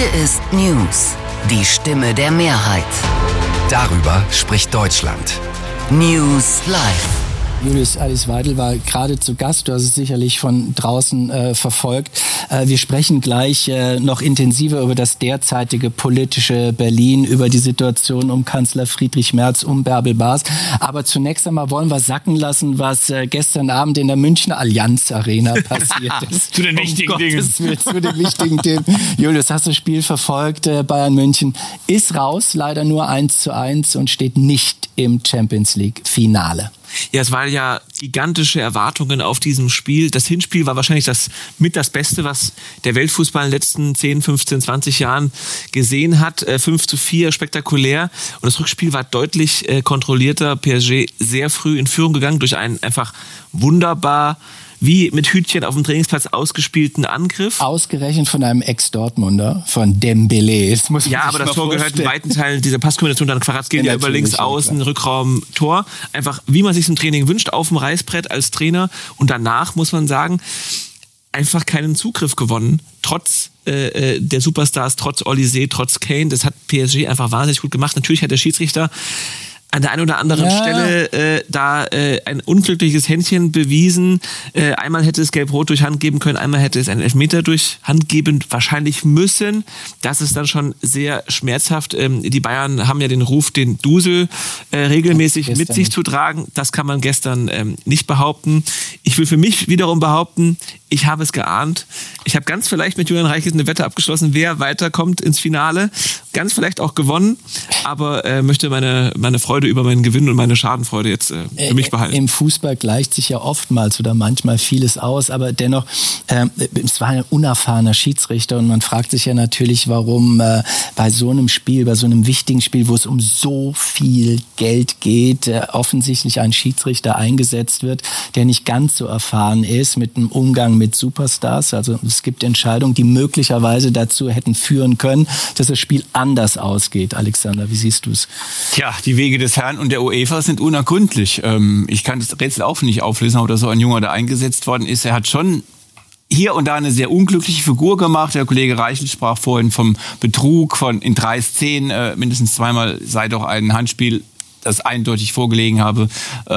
Hier ist News, die Stimme der Mehrheit. Darüber spricht Deutschland. News Live. Julius Alice Weidel war gerade zu Gast, du hast es sicherlich von draußen verfolgt. Wir sprechen gleich noch intensiver über das derzeitige politische Berlin, über die Situation um Kanzler Friedrich Merz, um Bärbel Baas. Aber zunächst einmal wollen wir sacken lassen, was gestern Abend in der Münchner Allianz Arena passiert ist. Zu den wichtigen Dingen. Zu den wichtigen Themen. Julius, hast du das Spiel verfolgt? Bayern München ist raus, leider nur 1:1 und steht nicht im Champions League Finale. Ja, es waren ja gigantische Erwartungen auf diesem Spiel. Das Hinspiel war wahrscheinlich das Beste, was der Weltfußball in den letzten 10, 15, 20 Jahren gesehen hat. 5:4, spektakulär. Und das Rückspiel war deutlich kontrollierter. PSG sehr früh in Führung gegangen durch einen einfach wunderbar wie mit Hütchen auf dem Trainingsplatz ausgespielten Angriff. Ausgerechnet von einem Ex-Dortmunder, von Dembélé. Ja, aber das Tor gehört in weiten Teilen dieser Passkombination dann Kvaratskhelia über links außen, Rückraum, Tor. Einfach, wie man sich im Training wünscht, auf dem Reißbrett als Trainer. Und danach, muss man sagen, einfach keinen Zugriff gewonnen. Trotz der Superstars, trotz Olise, trotz Kane. Das hat PSG einfach wahnsinnig gut gemacht. Natürlich hat der Schiedsrichter an der einen oder anderen Stelle ein unglückliches Händchen bewiesen. Einmal hätte es Gelb-Rot durch Hand geben können, einmal hätte es einen Elfmeter durch Hand geben wahrscheinlich müssen. Das ist dann schon sehr schmerzhaft. Die Bayern haben ja den Ruf, den Dusel regelmäßig mit sich zu tragen. Das kann man gestern nicht behaupten. Ich will für mich wiederum behaupten, ich habe es geahnt. Ich habe ganz vielleicht mit Julian Reichels eine Wette abgeschlossen, wer weiterkommt ins Finale. Ganz vielleicht auch gewonnen, aber möchte meine Freude über meinen Gewinn und meine Schadenfreude jetzt für mich behalten. Im Fußball gleicht sich ja oftmals oder manchmal vieles aus, aber dennoch, es war ein unerfahrener Schiedsrichter und man fragt sich ja natürlich, warum bei so einem Spiel, bei so einem wichtigen Spiel, wo es um so viel Geld geht, offensichtlich ein Schiedsrichter eingesetzt wird, der nicht ganz so erfahren ist mit dem Umgang mit Superstars. Also es gibt Entscheidungen, die möglicherweise dazu hätten führen können, dass das Spiel anders ausgeht. Alexander, wie siehst du es? Tja, die Wege des Herrn und der UEFA sind unergründlich. Ich kann das Rätsel auch nicht auflösen, ob da so ein Junger da eingesetzt worden ist. Er hat schon hier und da eine sehr unglückliche Figur gemacht. Der Kollege Reichel sprach vorhin vom Betrug, von in 3 Szenen, mindestens zweimal sei doch ein Handspiel, das eindeutig vorgelegen habe,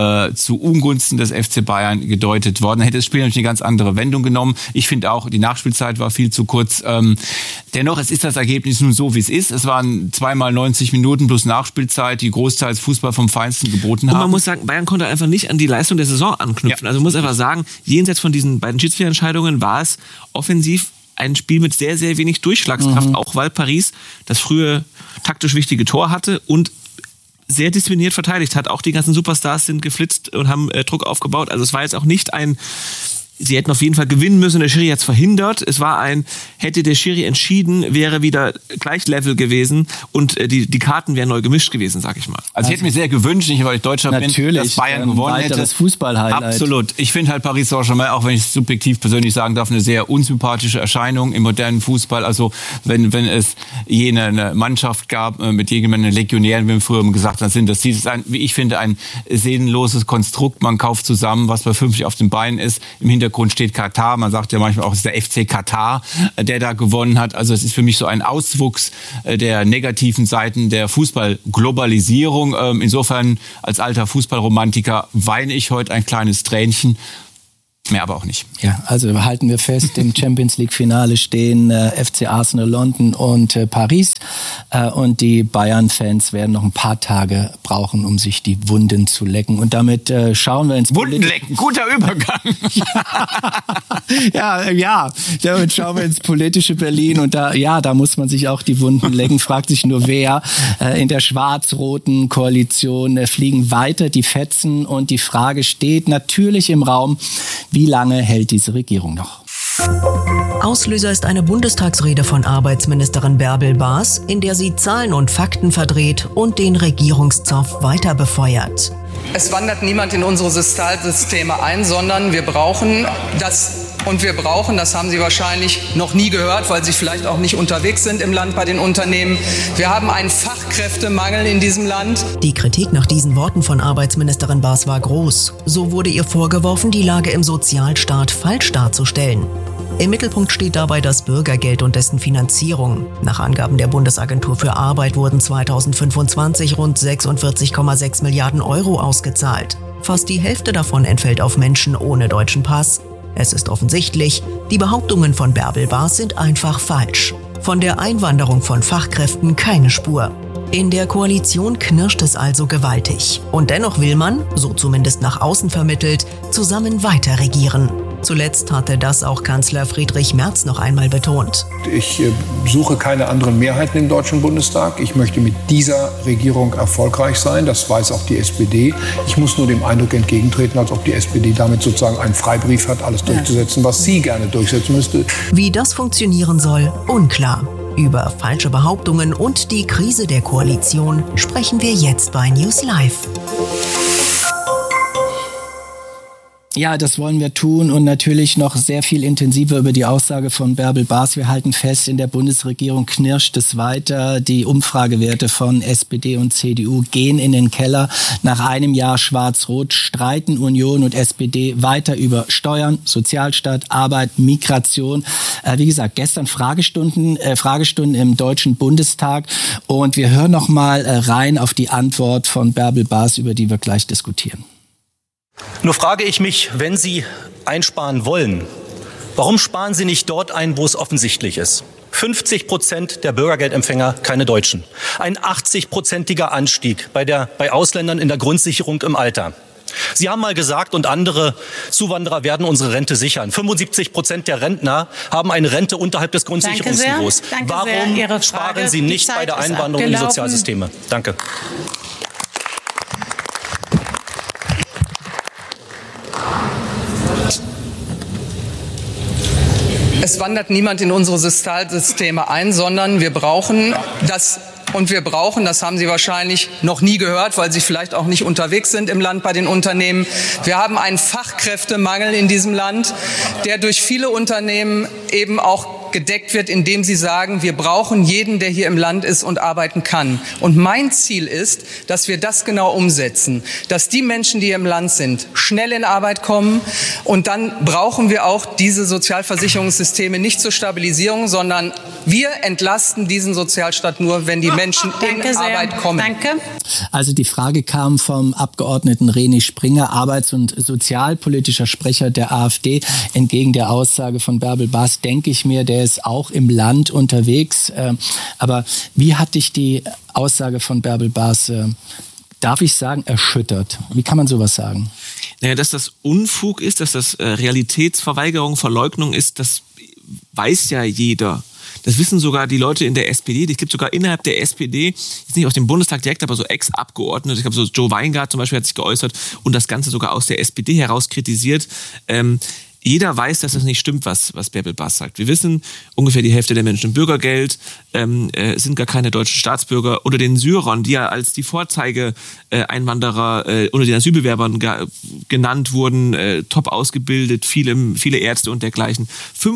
zu Ungunsten des FC Bayern gedeutet worden. Hätte das Spiel natürlich eine ganz andere Wendung genommen. Ich finde auch, die Nachspielzeit war viel zu kurz. Dennoch, es ist das Ergebnis nun so, wie es ist. Es waren 2x 90 Minuten plus Nachspielzeit, die großteils Fußball vom Feinsten geboten haben. Und man muss sagen, Bayern konnte einfach nicht an die Leistung der Saison anknüpfen. Ja. Also man muss einfach sagen, jenseits von diesen beiden Schiedsrichterentscheidungen war es offensiv ein Spiel mit sehr, sehr wenig Durchschlagskraft, auch weil Paris das frühe taktisch wichtige Tor hatte und sehr diszipliniert verteidigt hat. Auch die ganzen Superstars sind geflitzt und haben Druck aufgebaut. Also es war jetzt auch nicht sie hätten auf jeden Fall gewinnen müssen, der Schiri hat es verhindert. Es war hätte der Schiri entschieden, wäre wieder gleich Level gewesen und die Karten wären neu gemischt gewesen, sag ich mal. Also ich hätte mir sehr gewünscht, nicht weil ich Deutscher bin, dass Bayern gewonnen hätte. Das Fußball-Highlight. Absolut. Ich finde halt Paris Saint-Germain, auch wenn ich es subjektiv persönlich sagen darf, eine sehr unsympathische Erscheinung im modernen Fußball. Also wenn es eine Mannschaft gab mit jeglichen Legionären, wie wir früher gesagt haben, das ist wie ich finde, ein seelenloses Konstrukt. Man kauft zusammen, was bei 50 auf den Beinen ist. Im Hintergrund steht Katar. Man sagt ja manchmal auch, es ist der FC Katar, der da gewonnen hat. Also es ist für mich so ein Auswuchs der negativen Seiten der Fußballglobalisierung. Insofern als alter Fußballromantiker weine ich heute ein kleines Tränchen. Mehr aber auch nicht. Ja, also halten wir fest, im Champions-League-Finale stehen FC Arsenal London und Paris. Und die Bayern-Fans werden noch ein paar Tage brauchen, um sich die Wunden zu lecken. Und damit schauen wir ins Wundenlecken, guter Übergang. ja, damit schauen wir ins politische Berlin. Und da muss man sich auch die Wunden lecken. Fragt sich nur wer. In der schwarz-roten Koalition fliegen weiter die Fetzen. Und die Frage steht natürlich im Raum, wie lange hält diese Regierung noch? Auslöser ist eine Bundestagsrede von Arbeitsministerin Bärbel Baas, in der sie Zahlen und Fakten verdreht und den Regierungszoff weiter befeuert. Es wandert niemand in unsere Sozialsysteme ein, sondern wir brauchen das. Und wir brauchen, das haben Sie wahrscheinlich noch nie gehört, weil Sie vielleicht auch nicht unterwegs sind im Land bei den Unternehmen. Wir haben einen Fachkräftemangel in diesem Land. Die Kritik nach diesen Worten von Arbeitsministerin Baas war groß. So wurde ihr vorgeworfen, die Lage im Sozialstaat falsch darzustellen. Im Mittelpunkt steht dabei das Bürgergeld und dessen Finanzierung. Nach Angaben der Bundesagentur für Arbeit wurden 2025 rund 46,6 Milliarden Euro ausgezahlt. Fast die Hälfte davon entfällt auf Menschen ohne deutschen Pass. Es ist offensichtlich, die Behauptungen von Bärbel Baas sind einfach falsch. Von der Einwanderung von Fachkräften keine Spur. In der Koalition knirscht es also gewaltig. Und dennoch will man, so zumindest nach außen vermittelt, zusammen weiter regieren. Zuletzt hatte das auch Kanzler Friedrich Merz noch einmal betont. Ich suche keine anderen Mehrheiten im Deutschen Bundestag. Ich möchte mit dieser Regierung erfolgreich sein. Das weiß auch die SPD. Ich muss nur dem Eindruck entgegentreten, als ob die SPD damit sozusagen einen Freibrief hat, alles durchzusetzen, was sie gerne durchsetzen müsste. Wie das funktionieren soll, unklar. Über falsche Behauptungen und die Krise der Koalition sprechen wir jetzt bei News Live. Ja, das wollen wir tun und natürlich noch sehr viel intensiver über die Aussage von Bärbel Baas. Wir halten fest, in der Bundesregierung knirscht es weiter. Die Umfragewerte von SPD und CDU gehen in den Keller. Nach einem Jahr Schwarz-Rot streiten Union und SPD weiter über Steuern, Sozialstaat, Arbeit, Migration. Wie gesagt, gestern Fragestunden im Deutschen Bundestag und wir hören noch mal rein auf die Antwort von Bärbel Baas, über die wir gleich diskutieren. Nur frage ich mich, wenn Sie einsparen wollen, warum sparen Sie nicht dort ein, wo es offensichtlich ist? 50% der Bürgergeldempfänger keine Deutschen. Ein 80-prozentiger Anstieg bei Ausländern in der Grundsicherung im Alter. Sie haben mal gesagt, und andere Zuwanderer werden unsere Rente sichern. 75% der Rentner haben eine Rente unterhalb des Grundsicherungsniveaus. Warum sparen Sie nicht bei der Einwanderung in die Sozialsysteme? Danke. Es wandert niemand in unsere Sozialsysteme ein, sondern wir brauchen das. Und wir brauchen, das haben Sie wahrscheinlich noch nie gehört, weil Sie vielleicht auch nicht unterwegs sind im Land bei den Unternehmen. Wir haben einen Fachkräftemangel in diesem Land, der durch viele Unternehmen eben auch gedeckt wird, indem sie sagen, wir brauchen jeden, der hier im Land ist und arbeiten kann. Und mein Ziel ist, dass wir das genau umsetzen, dass die Menschen, die hier im Land sind, schnell in Arbeit kommen. Und dann brauchen wir auch diese Sozialversicherungssysteme nicht zur Stabilisierung, sondern wir entlasten diesen Sozialstaat nur, wenn die Menschen in Arbeit kommen. Danke. Also die Frage kam vom Abgeordneten René Springer, arbeits- und sozialpolitischer Sprecher der AfD. Entgegen der Aussage von Bärbel Baas denke ich mir, der ist auch im Land unterwegs. Aber wie hat dich die Aussage von Bärbel Baas, darf ich sagen, erschüttert? Wie kann man sowas sagen? Naja, dass das Unfug ist, dass das Realitätsverweigerung, Verleugnung ist, das weiß ja jeder. Das wissen sogar die Leute in der SPD. Es gibt sogar innerhalb der SPD, jetzt nicht aus dem Bundestag direkt, aber so Ex-Abgeordnete. Ich glaube, so Joe Weingart zum Beispiel hat sich geäußert und das Ganze sogar aus der SPD heraus kritisiert. Jeder weiß, dass das nicht stimmt, was Bärbel Baas sagt. Wir wissen, ungefähr die Hälfte der Menschen im Bürgergeld sind gar keine deutschen Staatsbürger. Unter den Syrern, die ja als die Vorzeige-Einwanderer unter den Asylbewerbern genannt wurden, top ausgebildet, viele Ärzte und dergleichen.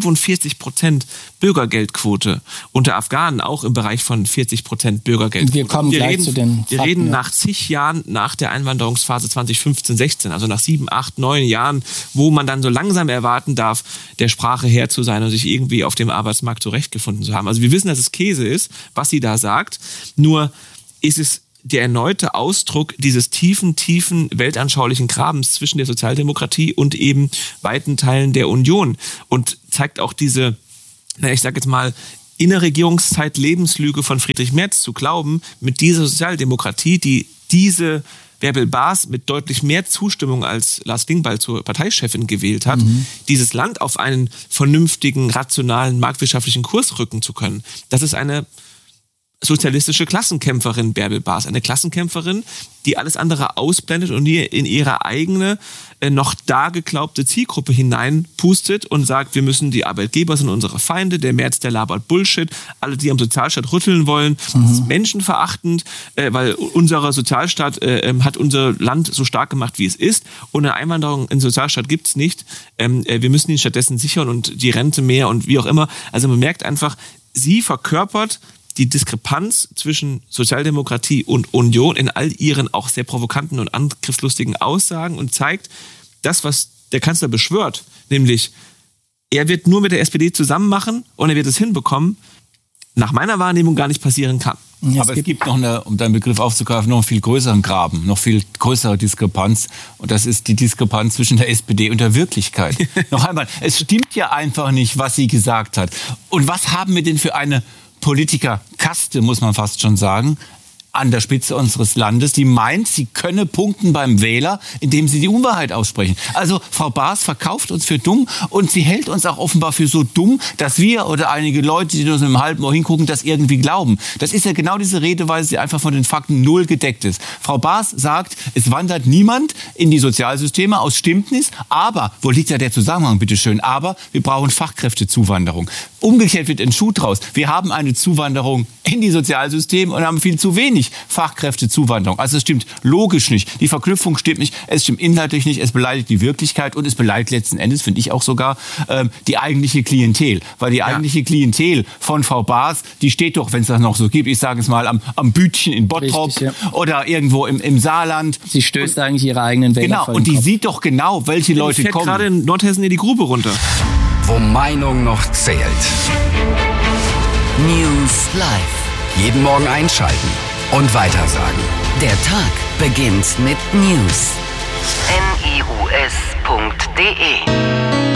45% Bürgergeldquote. Unter Afghanen auch im Bereich von 40% Bürgergeldquote. Wir kommen gleich zu den Fakten. Wir reden nach zig Jahren nach der Einwanderungsphase 2015-16, also nach 7, 8, 9 Jahren, wo man dann so langsam erwarten darf, der Sprache Herr zu sein und sich irgendwie auf dem Arbeitsmarkt zurechtgefunden zu haben. Also wir wissen, dass es Käse ist, was sie da sagt. Nur ist es der erneute Ausdruck dieses tiefen weltanschaulichen Grabens zwischen der Sozialdemokratie und eben weiten Teilen der Union und zeigt auch diese, ich sage jetzt mal, Innerregierungszeit Lebenslüge von Friedrich Merz zu glauben, mit dieser Sozialdemokratie, die diese Bärbel Baas mit deutlich mehr Zustimmung als Lars Klingbeil zur Parteichefin gewählt hat, dieses Land auf einen vernünftigen, rationalen, marktwirtschaftlichen Kurs rücken zu können. Das ist eine sozialistische Klassenkämpferin, Bärbel Baas. Eine Klassenkämpferin, die alles andere ausblendet und in ihre eigene, noch da geglaubte Zielgruppe hineinpustet und sagt, wir müssen, die Arbeitgeber sind unsere Feinde, der Merz, der labert Bullshit, alle, die am Sozialstaat rütteln wollen, das ist menschenverachtend, weil unser Sozialstaat hat unser Land so stark gemacht, wie es ist, und eine Einwanderung in den Sozialstaat gibt's nicht. Wir müssen ihn stattdessen sichern und die Rente mehr und wie auch immer. Also man merkt einfach, sie verkörpert die Diskrepanz zwischen Sozialdemokratie und Union in all ihren auch sehr provokanten und angriffslustigen Aussagen und zeigt das, was der Kanzler beschwört, nämlich er wird nur mit der SPD zusammen machen und er wird es hinbekommen, nach meiner Wahrnehmung gar nicht passieren kann. Aber es gibt noch um deinen Begriff aufzugreifen, noch einen viel größeren Graben, noch viel größere Diskrepanz. Und das ist die Diskrepanz zwischen der SPD und der Wirklichkeit. Noch einmal, es stimmt ja einfach nicht, was sie gesagt hat. Und was haben wir denn für eine Politikerkaste, muss man fast schon sagen, an der Spitze unseres Landes, die meint, sie könne punkten beim Wähler, indem sie die Unwahrheit aussprechen. Also Frau Baas verkauft uns für dumm und sie hält uns auch offenbar für so dumm, dass wir oder einige Leute, die nur so im halben Ohr hingucken, das irgendwie glauben. Das ist ja genau diese Redeweise, die einfach von den Fakten null gedeckt ist. Frau Baas sagt, es wandert niemand in die Sozialsysteme aus Stimmtnis, aber, wo liegt ja der Zusammenhang, bitteschön, aber wir brauchen Fachkräftezuwanderung. Umgekehrt wird ein Schuh draus. Wir haben eine Zuwanderung in die Sozialsysteme und haben viel zu wenig Fachkräftezuwanderung. Also es stimmt logisch nicht. Die Verknüpfung stimmt nicht. Es stimmt inhaltlich nicht. Es beleidigt die Wirklichkeit und es beleidigt letzten Endes, finde ich auch sogar, die eigentliche Klientel. Weil die eigentliche Klientel von Frau Baas, die steht doch, wenn es das noch so gibt, ich sage es mal, am Bütchen in Bottrop. Richtig, ja. Oder irgendwo im Saarland. Sie stößt eigentlich ihre eigenen Wähler vor den Kopf. Und die sieht doch genau, welche Leute kommen. Gerade in Nordhessen in die Grube runter. Wo Meinung noch zählt. News Live. Jeden Morgen einschalten und weitersagen. Der Tag beginnt mit News. NIUS.de